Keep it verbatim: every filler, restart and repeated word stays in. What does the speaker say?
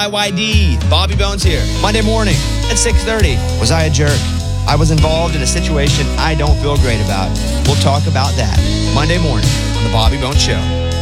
I Y D, Bobby Bones here. Monday morning at six thirty. Was I a jerk? I was involved in a situation I don't feel great about. We'll talk about that Monday morning on The Bobby Bones Show.